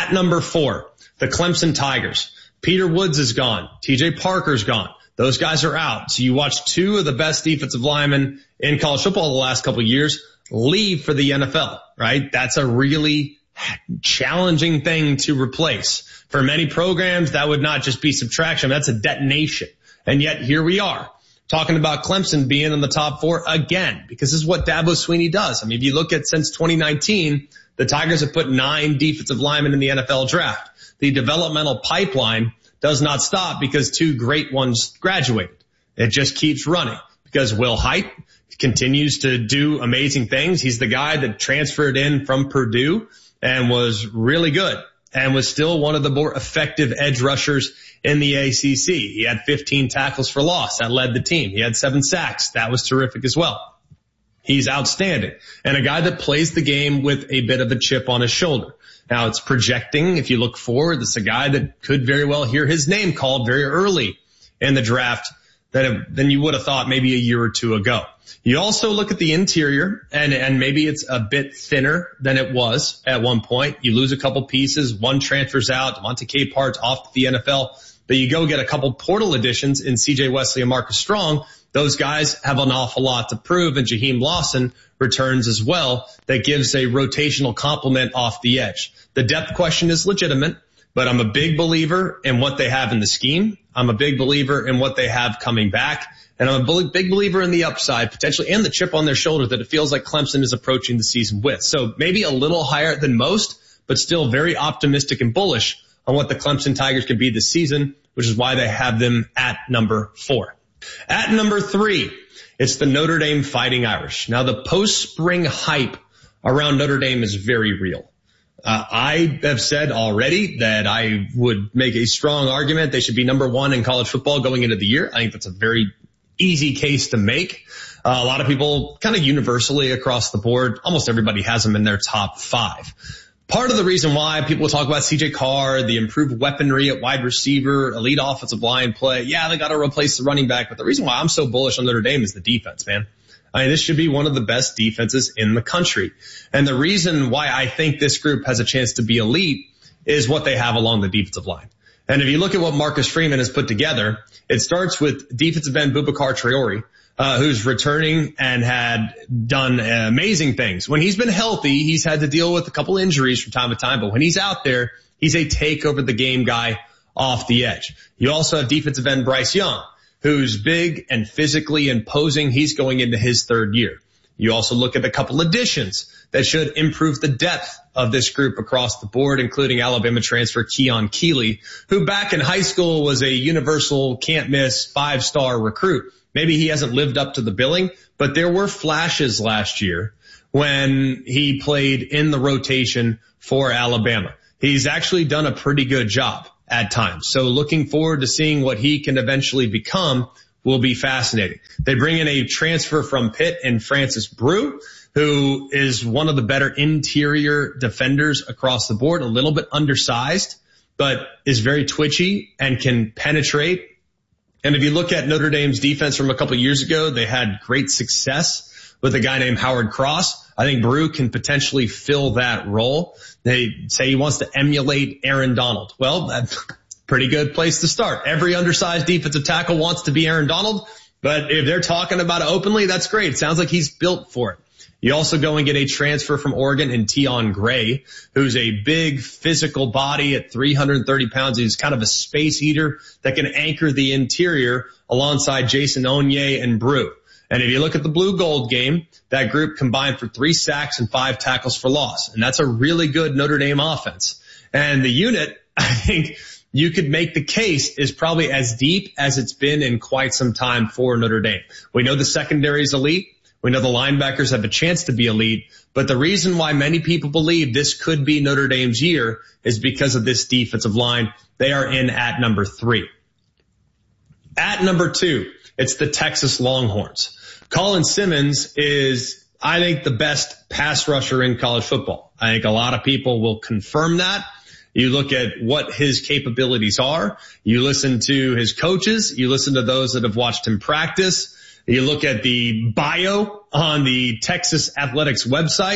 At number 4, the Clemson Tigers. Peter Woods is gone. TJ Parker's gone. Those guys are out. So you watch 2 of the best defensive linemen in college football the last couple of years leave for the NFL, right? That's a really challenging thing to replace. For many programs, that would not just be subtraction. That's a detonation. And yet here we are talking about Clemson being in the top 4 again, because this is what Dabo Swinney does. I mean, if you look at since 2019, the Tigers have put 9 defensive linemen in the NFL draft. The developmental pipeline does not stop because 2 great ones graduated. It just keeps running because Will Height continues to do amazing things. He's the guy that transferred in from Purdue and was really good and was still one of the more effective edge rushers in the ACC. He had 15 tackles for loss. That led the team. He had 7 sacks. That was terrific as well. He's outstanding and a guy that plays the game with a bit of a chip on his shoulder. Now it's projecting. If you look forward, this is a guy that could very well hear his name called very early in the draft than you would have thought maybe a year or 2 ago. You also look at the interior and maybe it's a bit thinner than it was at one point. You lose a couple pieces. One transfers out. Devontae Capart's off to the NFL, but you go get a couple portal additions in CJ Wesley and Marcus Strong. Those guys have an awful lot to prove, and Jaheim Lawson returns as well. That gives a rotational complement off the edge. The depth question is legitimate, but I'm a big believer in what they have in the scheme. I'm a big believer in what they have coming back, and I'm a big believer in the upside potentially and the chip on their shoulder that it feels like Clemson is approaching the season with. So maybe a little higher than most, but still very optimistic and bullish on what the Clemson Tigers could be this season, which is why they have them at number 4. At number 3, it's the Notre Dame Fighting Irish. Now, the post-spring hype around Notre Dame is very real. I have said already that I would make a strong argument they should be number 1 in college football going into the year. I think that's a very easy case to make. A lot of people kind of universally across the board, almost everybody has them in their top 5. Part of the reason why people talk about CJ Carr, the improved weaponry at wide receiver, elite offensive line play. Yeah, they got to replace the running back. But the reason why I'm so bullish on Notre Dame is the defense, man. I mean, this should be one of the best defenses in the country. And the reason why I think this group has a chance to be elite is what they have along the defensive line. And if you look at what Marcus Freeman has put together, it starts with defensive end Boubacar Traore, who's returning and had done amazing things. When he's been healthy, he's had to deal with a couple injuries from time to time, but when he's out there, he's a take over the game guy off the edge. You also have defensive end Bryce Young, who's big and physically imposing. He's going into his 3rd year. You also look at a couple additions that should improve the depth of this group across the board, including Alabama transfer Keon Keeley, who back in high school was a universal can't miss 5-star recruit. Maybe he hasn't lived up to the billing, but there were flashes last year when he played in the rotation for Alabama. He's actually done a pretty good job at times. So looking forward to seeing what he can eventually become will be fascinating. They bring in a transfer from Pitt in Francis Brew, who is one of the better interior defenders across the board, a little bit undersized, but is very twitchy and can penetrate. And if you look at Notre Dame's defense from a couple of years ago, they had great success with a guy named Howard Cross. I think Brew can potentially fill that role. They say he wants to emulate Aaron Donald. Well, that's a pretty good place to start. Every undersized defensive tackle wants to be Aaron Donald, but if they're talking about it openly, that's great. It sounds like he's built for it. You also go and get a transfer from Oregon in Tion Gray, who's a big physical body at 330 pounds. He's kind of a space eater that can anchor the interior alongside Jason Onye and Brew. And if you look at the blue gold game, that group combined for 3 sacks and 5 tackles for loss. And that's a really good Notre Dame offense. And the unit, I think you could make the case, is probably as deep as it's been in quite some time for Notre Dame. We know the secondary is elite. We know the linebackers have a chance to be elite, but the reason why many people believe this could be Notre Dame's year is because of this defensive line. They are in at number 3. At number 2, it's the Texas Longhorns. Colin Simmons is, I think, the best pass rusher in college football. I think a lot of people will confirm that. You look at what his capabilities are. You listen to his coaches. You listen to those that have watched him practice. You look at the bio on the Texas Athletics website.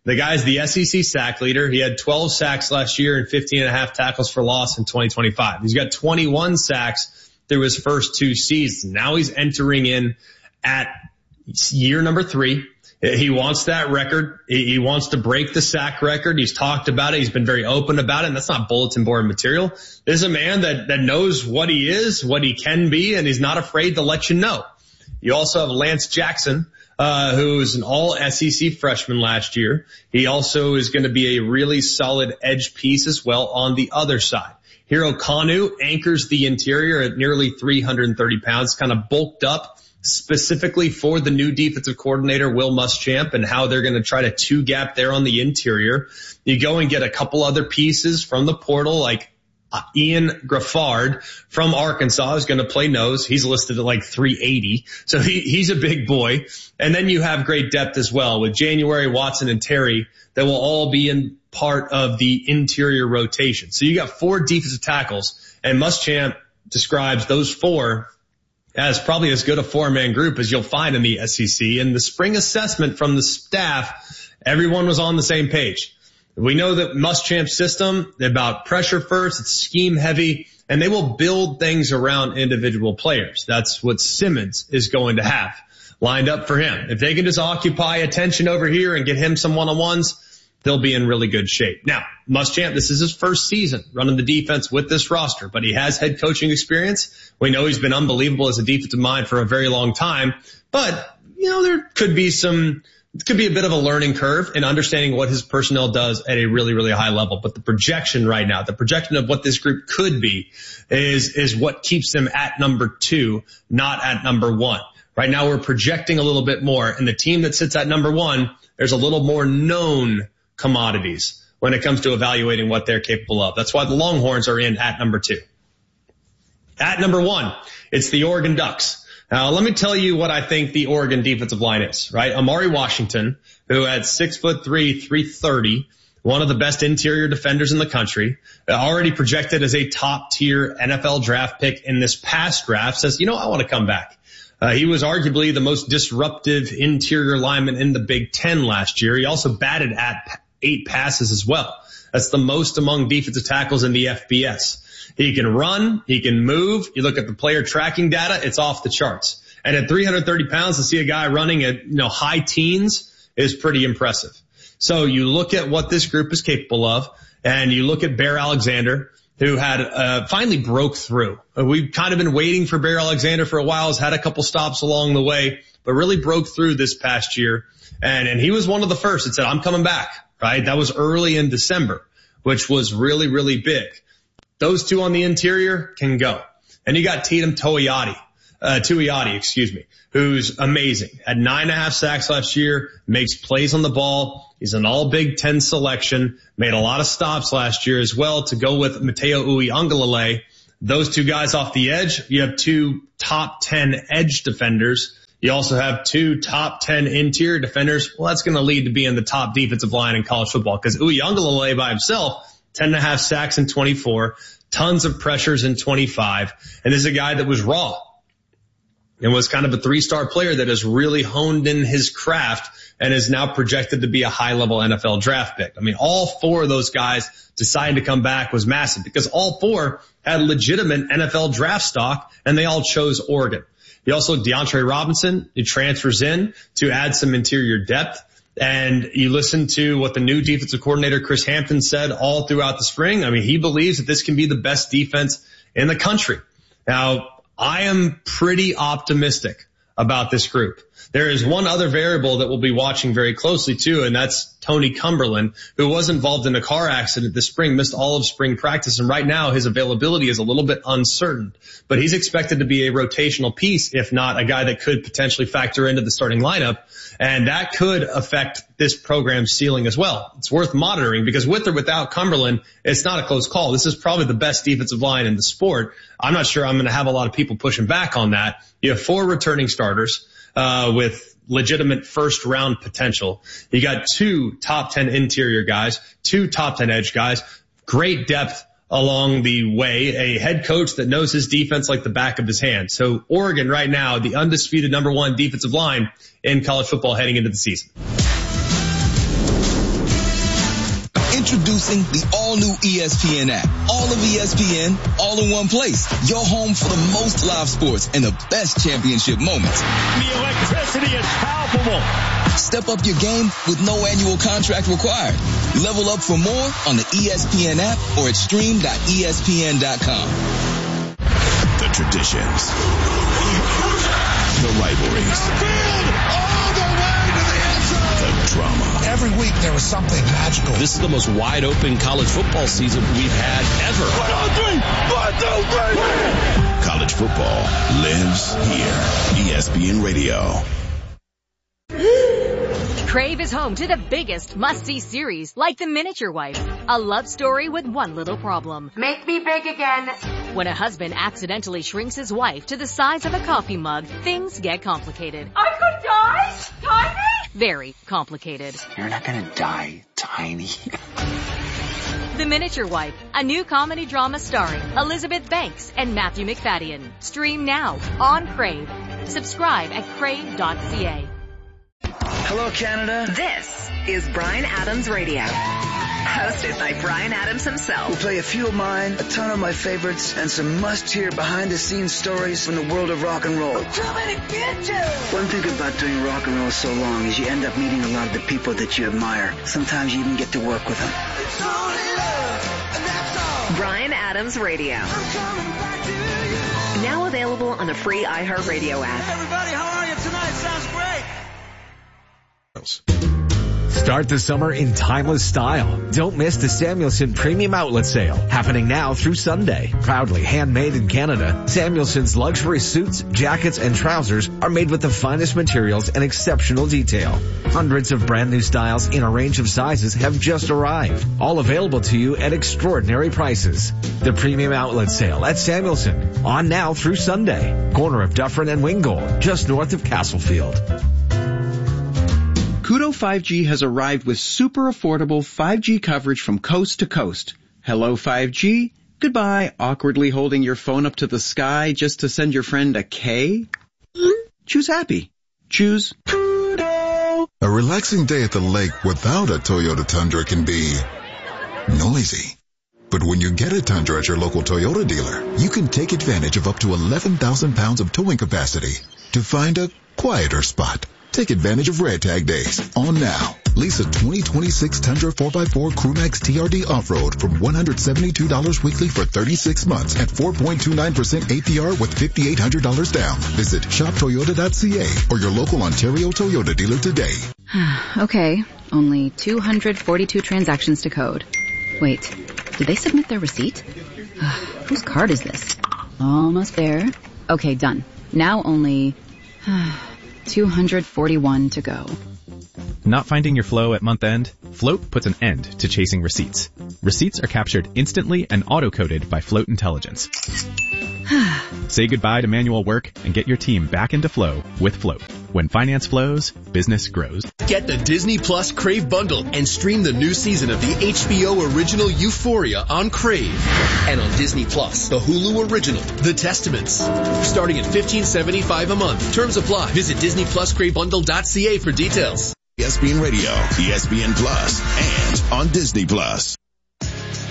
The guy's the SEC sack leader. He had 12 sacks last year and 15.5 tackles for loss in 2025. He's got 21 sacks through his first 2 seasons. Now he's entering in at year number 3. He wants that record. He wants to break the sack record. He's talked about it. He's been very open about it. And that's not bulletin board material. This is a man that knows what he is, what he can be, and he's not afraid to let you know. You also have Lance Jackson, who's an all SEC freshman last year. He also is going to be a really solid edge piece as well on the other side. Hero Kanu anchors the interior at nearly 330 pounds, kind of bulked up specifically for the new defensive coordinator, Will Muschamp, and how they're going to try to 2-gap there on the interior. You go and get a couple other pieces from the portal, like Ian Graffard from Arkansas is going to play nose. He's listed at like 380. So he's a big boy. And then you have great depth as well with January, Watson, and Terry that will all be in part of the interior rotation. So you got 4 defensive tackles, and Muschamp describes those 4 as probably as good a 4-man group as you'll find in the SEC. And the spring assessment from the staff, everyone was on the same page. We know that Muschamp's system, about pressure first, it's scheme heavy, and they will build things around individual players. That's what Simmons is going to have lined up for him. If they can just occupy attention over here and get him some one-on-ones, they'll be in really good shape. Now, Muschamp, this is his first season running the defense with this roster, but he has head coaching experience. We know he's been unbelievable as a defensive mind for a very long time, but, there could be a bit of a learning curve in understanding what his personnel does at a really, really high level. But the projection right now, the projection of what this group could be is what keeps them at number 2, not at number 1. Right now we're projecting a little bit more, and the team that sits at number 1, there's a little more known commodities when it comes to evaluating what they're capable of. That's why the Longhorns are in at number 2. At number 1, it's the Oregon Ducks. Now, let me tell you what I think the Oregon defensive line is, right? Amari Washington, who at 6'3", 330, one of the best interior defenders in the country, already projected as a top-tier NFL draft pick in this past draft, says, I want to come back. He was arguably the most disruptive interior lineman in the Big Ten last year. He also batted at 8 passes as well. That's the most among defensive tackles in the FBS. He can run, he can move. You look at the player tracking data, it's off the charts. And at 330 pounds, to see a guy running at, high teens is pretty impressive. So you look at what this group is capable of, and you look at Bear Alexander, who had finally broke through. We've kind of been waiting for Bear Alexander for a while, has had a couple stops along the way, but really broke through this past year. And he was one of the first that said, I'm coming back, right? That was early in December, which was really, really big. Those 2 on the interior can go. And you got Tatum Tuioti, who's amazing. Had 9.5 sacks last year, makes plays on the ball. He's an all Big Ten selection, made a lot of stops last year as well to go with Mateo Uiagalelei. Those 2 guys off the edge. You have 2 top 10 edge defenders. You also have 2 top 10 interior defenders. Well, that's going to lead to being the top defensive line in college football because Uiagalelei by himself, 10.5 sacks in 24, tons of pressures in 25. And this is a guy that was raw and was kind of a 3-star player that has really honed in his craft and is now projected to be a high-level NFL draft pick. I mean, all 4 of those guys deciding to come back was massive because all 4 had legitimate NFL draft stock and they all chose Oregon. You also DeAndre Robinson, who transfers in to add some interior depth. And you listen to what the new defensive coordinator, Chris Hampton, said all throughout the spring. I mean, he believes that this can be the best defense in the country. Now, I am pretty optimistic about this group. There is one other variable that we'll be watching very closely too, and that's Tony Cumberland, who was involved in a car accident this spring, missed all of spring practice, and right now his availability is a little bit uncertain. But he's expected to be a rotational piece, if not a guy that could potentially factor into the starting lineup, and that could affect this program's ceiling as well. It's worth monitoring because with or without Cumberland, it's not a close call. This is probably the best defensive line in the sport. I'm not sure I'm going to have a lot of people pushing back on that. You have 4 returning starters with legitimate first round potential. You got 2 top 10 interior guys, 2 top 10 edge guys, great depth along the way, a head coach that knows his defense like the back of his hand. So Oregon right now, the undisputed number 1 defensive line in college football heading into the season. Introducing the all-new ESPN app. All of ESPN, all in one place. Your home for the most live sports and the best championship moments. The electricity is palpable. Step up your game with no annual contract required. Level up for more on the ESPN app or at stream.espn.com. The traditions. The rivalries. The drama. Every week there was something magical. This is the most wide open college football season we've had ever. 1, 2, 3. College football lives here. ESPN Radio. Crave is home to the biggest must-see series, like The Miniature Wife, a love story with one little problem. Make me big again. When a husband accidentally shrinks his wife to the size of a coffee mug, things get complicated. I could die? Tiny? Very complicated. You're not gonna die, Tiny. The Miniature Wife, a new comedy drama starring Elizabeth Banks and Matthew McFadden. Stream now on Crave. Subscribe at crave.ca. Hello, Canada. This is Bryan Adams Radio, hosted by Bryan Adams himself. We'll play a few of mine, a ton of my favorites, and some must-hear behind-the-scenes stories from the world of rock and roll. One thing about doing rock and roll so long is you end up meeting a lot of the people that you admire. Sometimes you even get to work with them. Bryan Adams Radio. Now available on the free iHeartRadio app. Everybody, how are you tonight? Sounds great. Start the summer in timeless style. Don't miss the Samuelson Premium Outlet Sale, happening now through Sunday. Proudly handmade in Canada, Samuelson's luxury suits, jackets, and trousers are made with the finest materials and exceptional detail. Hundreds of brand new styles in a range of sizes have just arrived, all available to you at extraordinary prices. The Premium Outlet Sale at Samuelson, on now through Sunday. Corner of Dufferin and Wingold, just north of Castlefield. Koodo 5G has arrived with super affordable 5G coverage from coast to coast. Hello 5G. Goodbye, awkwardly holding your phone up to the sky just to send your friend a K. Choose happy. Choose Koodo. A relaxing day at the lake without a Toyota Tundra can be noisy. But when you get a Tundra at your local Toyota dealer, you can take advantage of up to 11,000 pounds of towing capacity to find a quieter spot. Take advantage of Red Tag Days on now. Lease a 2026 Tundra 4x4 Crewmax TRD Off-Road from $172 weekly for 36 months at 4.29% APR with $5,800 down. Visit shoptoyota.ca or your local Ontario Toyota dealer today. Okay, only 242 transactions to code. Wait, did they submit their receipt? Whose card is this? Almost there. Okay, done. Now only 241 to go. Not finding your flow at month end? Float puts an end to chasing receipts. Receipts are captured instantly and auto-coded by Float Intelligence. Say goodbye to manual work and get your team back into flow with Float. When finance flows, business grows. Get the Disney Plus Crave bundle and stream the new season of the HBO original Euphoria on Crave. And on Disney Plus, the Hulu original, The Testaments. Starting at $15.75 a month. Terms apply. Visit DisneyPlusCraveBundle.ca for details. ESPN Radio, ESPN Plus, and on Disney Plus.